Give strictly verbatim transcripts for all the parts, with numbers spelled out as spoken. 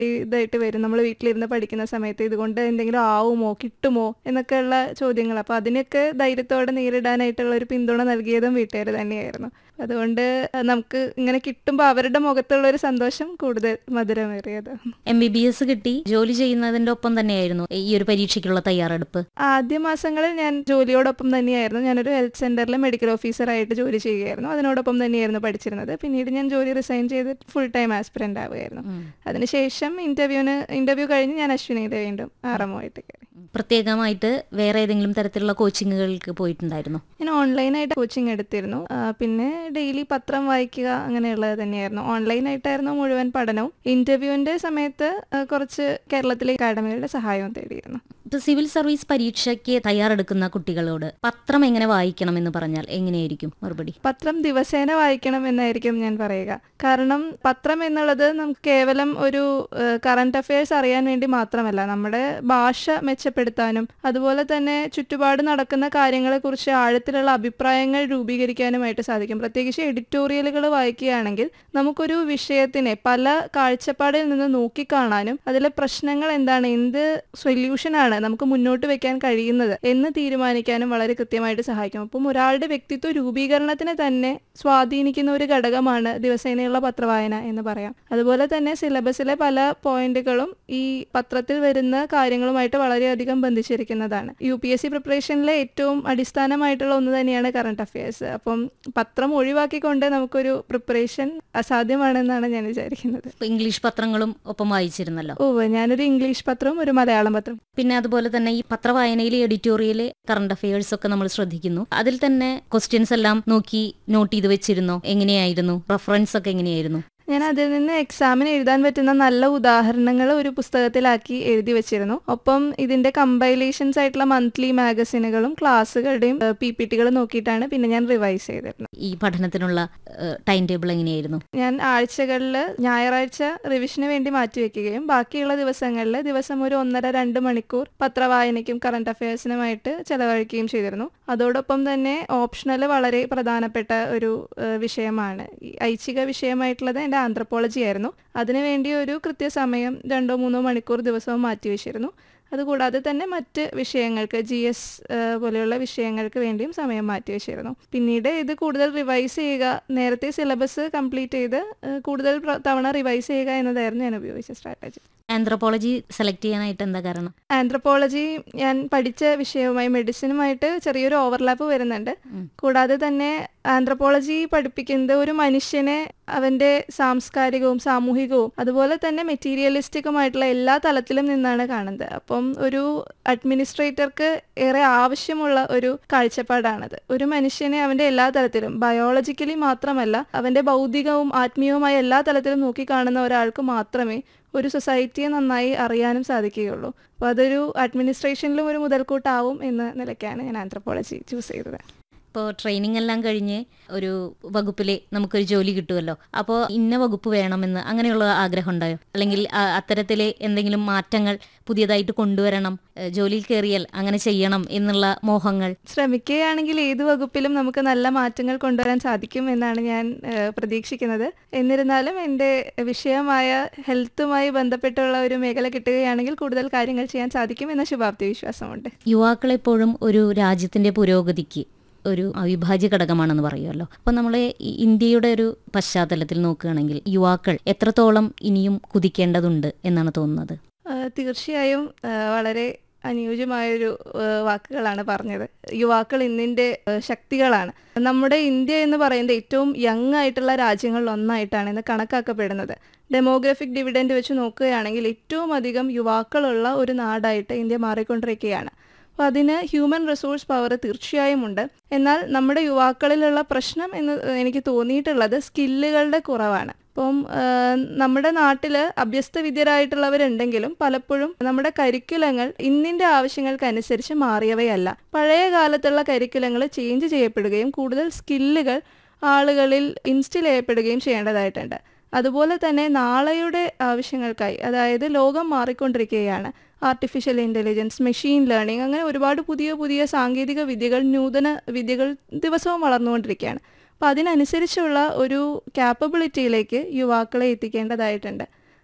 ഇതായിട്ട് വരും. നമ്മൾ വീട്ടിലിരുന്ന് പഠിക്കുന്ന സമയത്ത് ഇതുകൊണ്ട് എന്തെങ്കിലും ആവുമോ, കിട്ടുമോ എന്നൊക്കെയുള്ള ചോദ്യങ്ങൾ. അപ്പോൾ അതിനൊക്കെ ധൈര്യത്തോടെ നേരിടാനായിട്ടുള്ള ഒരു പിന്തുണ നൽകിയതും വീട്ടുകാർ തന്നെയായിരുന്നു. അതുകൊണ്ട് നമുക്ക് ഇങ്ങനെ കിട്ടുമ്പോൾ അവരുടെ മുഖത്തുള്ള ഒരു സന്തോഷം കൂടുതൽ മധുരമേറിയത്. എം ബി ബി എസ് കിട്ടി ജോലി ചെയ്യുന്നതിന്റെ ഒപ്പം തന്നെയായിരുന്നു ഈ ഒരു പരീക്ഷയ്ക്കുള്ള തയ്യാറെടുപ്പ്? ആദ്യ മാസങ്ങളിൽ ഞാൻ ജോലിയോടൊപ്പം തന്നെയായിരുന്നു. ഞാനൊരു ഹെൽത്ത് സെന്ററിൽ മെഡിക്കൽ ഓഫീസറായിട്ട് ജോലി ചെയ്യുകയായിരുന്നു. അതിനോടൊപ്പം തന്നെയായിരുന്നു പഠിച്ചിരുന്നത്. പിന്നീട് ഞാൻ ജോലി റിസൈൻ ചെയ്ത് ഫുൾ ടൈം ആസ്പിറന്റ് ആവുകയായിരുന്നു. അതിനുശേഷം ഇന്റർവ്യൂവിന് ഇന്റർവ്യൂ കഴിഞ്ഞ് ഞാൻ അശ്വിനിയുടെ വീണ്ടും ആറമോ ആയിട്ട് കയറി. പ്രത്യേകമായിട്ട് വേറെ ഏതെങ്കിലും തരത്തിലുള്ള കോച്ചിങ്ങുകൾക്ക് പോയിട്ടുണ്ടായിരുന്നു? ഞാൻ ഓൺലൈനായിട്ട് കോച്ചിങ് എടുത്തിരുന്നു. പിന്നെ ഡെയിലി പത്രം വായിക്കുക അങ്ങനെയുള്ളത് തന്നെയായിരുന്നു. ഓൺലൈനായിട്ടായിരുന്നു മുഴുവൻ പഠനവും. ഇന്റർവ്യൂവിന്റെ സമയത്ത് കുറച്ച് കേരളത്തിലെ അക്കാഡമികളുടെ സഹായവും തേടിയിരുന്നു. ഇപ്പോൾ സിവിൽ സർവീസ് പരീക്ഷയ്ക്ക് തയ്യാറെടുക്കുന്ന കുട്ടികളോട് പത്രം എങ്ങനെ വായിക്കണം എന്ന് പറഞ്ഞാൽ എങ്ങനെയായിരിക്കും മറുപടി? പത്രം ദിവസേന വായിക്കണം എന്നായിരിക്കും ഞാൻ പറയുക. കാരണം പത്രം എന്നുള്ളത് നമുക്ക് കേവലം ഒരു കറണ്ട് അഫയേഴ്സ് അറിയാൻ വേണ്ടി മാത്രമല്ല, നമ്മുടെ ഭാഷ മെച്ചപ്പെടുത്താനും അതുപോലെ തന്നെ ചുറ്റുപാട് നടക്കുന്ന കാര്യങ്ങളെക്കുറിച്ച് ആഴത്തിലുള്ള അഭിപ്രായങ്ങൾ രൂപീകരിക്കാനുമായിട്ട് സാധിക്കും. പ്രത്യേകിച്ച് എഡിറ്റോറിയലുകൾ വായിക്കുകയാണെങ്കിൽ നമുക്കൊരു വിഷയത്തിനെ പല കാഴ്ചപ്പാടിൽ നിന്ന് നോക്കിക്കാണാനും അതിലെ പ്രശ്നങ്ങൾ എന്താണ്, എന്ത് സൊല്യൂഷനാണ് നമുക്ക് മുന്നോട്ട് വെക്കാൻ കഴിയുന്നത് എന്ന് തീരുമാനിക്കാനും വളരെ കൃത്യമായിട്ട് സഹായിക്കും. അപ്പം ഒരാളുടെ വ്യക്തിത്വ രൂപീകരണത്തിനെ തന്നെ സ്വാധീനിക്കുന്ന ഒരു ഘടകമാണ് ദിവസേനയുള്ള പത്രവായന എന്ന് പറയാം. അതുപോലെ തന്നെ സിലബസിലെ പല പോയിന്റുകളും ഈ പത്രത്തിൽ വരുന്ന കാര്യങ്ങളുമായിട്ട് വളരെയധികം ബന്ധിച്ചിരിക്കുന്നതാണ്. യു പി എസ് സി പ്രിപ്പറേഷനിലെ ഏറ്റവും അടിസ്ഥാനമായിട്ടുള്ള ഒന്ന് തന്നെയാണ് കറണ്ട് അഫയേഴ്സ്. അപ്പം പത്രം ഒഴിവാക്കിക്കൊണ്ട് നമുക്കൊരു പ്രിപ്പറേഷൻ അസാധ്യമാണെന്നാണ് ഞാൻ വിചാരിക്കുന്നത്. ഇംഗ്ലീഷ് പത്രങ്ങളും ഒപ്പം വായിച്ചിരുന്നല്ലോ? ഓ, ഞാനൊരു ഇംഗ്ലീഷ് പത്രവും ഒരു മലയാളം പത്രം. പിന്നെ അതുപോലെ തന്നെ ഈ പത്രവായനയിലെ എഡിറ്റോറിയല് കറണ്ട് അഫയേഴ്സ് ഒക്കെ നമ്മൾ ശ്രദ്ധിക്കുന്നു. അതിൽ തന്നെ ക്വസ്റ്റ്യൻസ് എല്ലാം നോക്കി നോട്ട് ചെയ്ത് വെച്ചിരുന്നോ? എങ്ങനെയായിരുന്നു റെഫറൻസ് ഒക്കെ എങ്ങനെയായിരുന്നു? ഞാൻ അതിൽ നിന്ന് എക്സാമിന് എഴുതാൻ പറ്റുന്ന നല്ല ഉദാഹരണങ്ങൾ ഒരു പുസ്തകത്തിലാക്കി എഴുതി വെച്ചിരുന്നു. ഒപ്പം ഇതിന്റെ കമ്പൈലേഷൻസ് ആയിട്ടുള്ള മന്ത്ലി മാഗസിനുകളും ക്ലാസ്സുകളുടെയും പി പി ടികളും നോക്കിയിട്ടാണ് പിന്നെ ഞാൻ റിവൈസ് ചെയ്തിരുന്നത്. ഈ പഠനത്തിനുള്ള ടൈം ടേബിൾ എങ്ങനെയായിരുന്നു? ഞാൻ ആഴ്ചകളിൽ ഞായറാഴ്ച റിവിഷന് വേണ്ടി മാറ്റിവെക്കുകയും ബാക്കിയുള്ള ദിവസങ്ങളിൽ ദിവസം ഒരു ഒന്നര രണ്ട് മണിക്കൂർ പത്രവായനയ്ക്കും കറണ്ട് അഫയേഴ്സിനുമായിട്ട് ചെലവഴിക്കുകയും ചെയ്തിരുന്നു. അതോടൊപ്പം തന്നെ ഓപ്ഷണൽ വളരെ പ്രധാനപ്പെട്ട ഒരു വിഷയമാണ് ഈ ഐച്ഛിക വിഷയമായിട്ടുള്ളത് എൻ്റെ ആന്ത്രപ്പോളജി ആയിരുന്നു. അതിനുവേണ്ടി ഒരു കൃത്യസമയം രണ്ടോ മൂന്നോ മണിക്കൂർ ദിവസവും മാറ്റിവെച്ചിരുന്നു. അതുകൂടാതെ തന്നെ മറ്റ് വിഷയങ്ങൾക്ക് ജി എസ് പോലെയുള്ള വിഷയങ്ങൾക്ക് വേണ്ടിയും സമയം മാറ്റിവെച്ചിരുന്നു. പിന്നീട് ഇത് കൂടുതൽ റിവൈസ് ചെയ്യുക, നേരത്തെ സിലബസ് കംപ്ലീറ്റ് ചെയ്ത് കൂടുതൽ തവണ റിവൈസ് ചെയ്യുക എന്നതായിരുന്നു ഞാൻ ഉപയോഗിച്ച സ്ട്രാറ്റജി. ആന്ത്രപ്പോളജി സെലക്ട് ചെയ്യാനായിട്ട് എന്താ കാരണം? ആന്ത്രപ്പോളജി ഞാൻ പഠിച്ച വിഷയവുമായി മെഡിസിനുമായിട്ട് ചെറിയൊരു ഓവർലാപ്പ് വരുന്നുണ്ട്. കൂടാതെ തന്നെ ആന്ത്രപ്പോളജി പഠിപ്പിക്കുന്നത് ഒരു മനുഷ്യനെ അവന്റെ സാംസ്കാരികവും സാമൂഹികവും അതുപോലെ തന്നെ മെറ്റീരിയലിസ്റ്റിക്കുമായിട്ടുള്ള എല്ലാ തലത്തിലും നിന്നാണ് കാണുന്നത്. അപ്പം ഒരു അഡ്മിനിസ്ട്രേറ്റർക്ക് ഏറെ ആവശ്യമുള്ള ഒരു കാഴ്ചപ്പാടാണത്. ഒരു മനുഷ്യനെ അവന്റെ എല്ലാ തലത്തിലും, ബയോളജിക്കലി മാത്രമല്ല അവന്റെ ഭൗതികവും ആത്മീയവുമായ എല്ലാ തലത്തിലും നോക്കിക്കാണുന്ന ഒരാൾക്ക് മാത്രമേ ഒരു സൊസൈറ്റിയെ നന്നായി അറിയാനും സാധിക്കുകയുള്ളൂ. അപ്പോൾ അതൊരു അഡ്മിനിസ്ട്രേഷനിലും ഒരു മുതൽക്കൂട്ടാവും എന്ന നിലയ്ക്കാണ് ഞാൻ ആന്ത്രപ്പോളജി ചൂസ് ചെയ്തത്. ഇപ്പോൾ ട്രെയിനിങ് എല്ലാം കഴിഞ്ഞ് ഒരു വകുപ്പിൽ നമുക്കൊരു ജോലി കിട്ടുമല്ലോ, അപ്പോൾ ഇന്ന വകുപ്പ് വേണമെന്ന് അങ്ങനെയുള്ള ആഗ്രഹം ഉണ്ടായോ? അല്ലെങ്കിൽ അത്തരത്തിൽ എന്തെങ്കിലും മാറ്റങ്ങൾ പുതിയതായിട്ട് കൊണ്ടുവരണം, ജോലിയിൽ കയറിയാൽ അങ്ങനെ ചെയ്യണം എന്നുള്ള മോഹങ്ങൾ? ശ്രമിക്കുകയാണെങ്കിൽ ഏത് വകുപ്പിലും നമുക്ക് നല്ല മാറ്റങ്ങൾ കൊണ്ടുവരാൻ സാധിക്കും എന്നാണ് ഞാൻ പ്രതീക്ഷിക്കുന്നത്. എന്നിരുന്നാലും എൻ്റെ വിഷയമായ ഹെൽത്തുമായി ബന്ധപ്പെട്ടുള്ള ഒരു മേഖല കിട്ടുകയാണെങ്കിൽ കൂടുതൽ കാര്യങ്ങൾ ചെയ്യാൻ സാധിക്കും എന്ന ശുഭാപ്തി വിശ്വാസമുണ്ട്. യുവാക്കളെപ്പോഴും ഒരു രാജ്യത്തിൻ്റെ പുരോഗതിക്ക് ഒരു അവിഭാജ്യ ഘടകമാണെന്ന് പറയുമല്ലോ. അപ്പം നമ്മൾ ഇന്ത്യയുടെ ഒരു പശ്ചാത്തലത്തിൽ നോക്കുകയാണെങ്കിൽ യുവാക്കൾ എത്രത്തോളം ഇനിയും കുതിക്കേണ്ടതുണ്ട് എന്നാണ് തോന്നുന്നത്? തീർച്ചയായും വളരെ അനുയോജ്യമായൊരു വാക്കുകളാണ് പറഞ്ഞത്. യുവാക്കൾ ഇന്നിൻ്റെ ശക്തികളാണ്. നമ്മുടെ ഇന്ത്യ എന്ന് പറയുന്നത് ഏറ്റവും യങ് ആയിട്ടുള്ള രാജ്യങ്ങളിൽ ഒന്നായിട്ടാണ് ഇന്ന് കണക്കാക്കപ്പെടുന്നത്. ഡെമോഗ്രഫിക് ഡിവിഡൻഡ് വെച്ച് നോക്കുകയാണെങ്കിൽ ഏറ്റവും അധികം യുവാക്കളുള്ള ഒരു നാടായിട്ട് ഇന്ത്യ മാറിക്കൊണ്ടിരിക്കുകയാണ്. അപ്പോൾ അതിന് ഹ്യൂമൻ റിസോഴ്സ് പവർ തീർച്ചയായും ഉണ്ട്. എന്നാൽ നമ്മുടെ യുവാക്കളിലുള്ള പ്രശ്നം എന്ന് എനിക്ക് തോന്നിയിട്ടുള്ളത് സ്കില്ലുകളുടെ കുറവാണ്. അപ്പം നമ്മുടെ നാട്ടിൽ അഭ്യസ്ത വിദ്യരായിട്ടുള്ളവരുണ്ടെങ്കിലും പലപ്പോഴും നമ്മുടെ കരിക്കുലങ്ങൾ ഇന്നിൻ്റെ ആവശ്യങ്ങൾക്കനുസരിച്ച് മാറിയവയല്ല. പഴയ കാലത്തുള്ള കരിക്കുലങ്ങൾ ചേഞ്ച് ചെയ്യപ്പെടുകയും കൂടുതൽ സ്കില്ലുകൾ ആളുകളിൽ ഇൻസ്റ്റിൽ ചെയ്യപ്പെടുകയും ചെയ്യേണ്ടതായിട്ടുണ്ട്. അതുപോലെ തന്നെ നാളെയുടെ ആവശ്യങ്ങൾക്കായി, അതായത് ലോകം മാറിക്കൊണ്ടിരിക്കുകയാണ്, ആർട്ടിഫിഷ്യൽ ഇൻ്റലിജൻസ്, മെഷീൻ ലേണിംഗ്, അങ്ങനെ ഒരുപാട് പുതിയ പുതിയ സാങ്കേതിക വിദ്യകൾ, നൂതന വിദ്യകൾ ദിവസവും വളർന്നുകൊണ്ടിരിക്കുകയാണ്. അപ്പോൾ അതിനനുസരിച്ചുള്ള ഒരു ക്യാപ്പബിലിറ്റിയിലേക്ക് യുവാക്കളെ എത്തിക്കേണ്ടതായിട്ടുണ്ട്.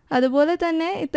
അതുപോലെ തന്നെ